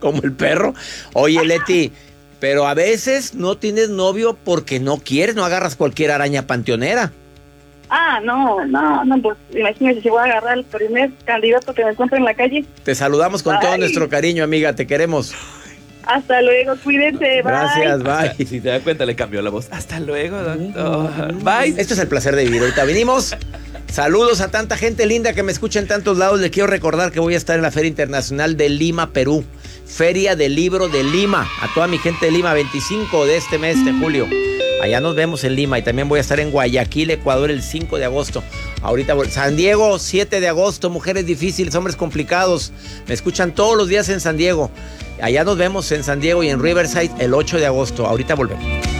como el perro. Oye, Leti, pero a veces no tienes novio porque no quieres, no agarras cualquier araña panteonera. No, pues imagínese si voy a agarrar el primer candidato que me encuentre en la calle. Te saludamos con todo nuestro cariño, amiga, te queremos. Hasta luego, cuídense, bye. Gracias, bye. Y si te das cuenta, le cambió la voz. Hasta luego, doctor. Bye. Esto es el placer de vivir. Ahorita venimos. Saludos a tanta gente linda que me escucha en tantos lados. Les quiero recordar que voy a estar en la Feria Internacional de Lima, Perú. Feria del Libro de Lima. A toda mi gente de Lima, 25 de este mes de julio. Allá nos vemos en Lima. Y también voy a estar en Guayaquil, Ecuador, el 5 de agosto. Ahorita, San Diego, 7 de agosto. Mujeres difíciles, hombres complicados. Me escuchan todos los días en San Diego. Allá nos vemos en San Diego y en Riverside el 8 de agosto. Ahorita volvemos.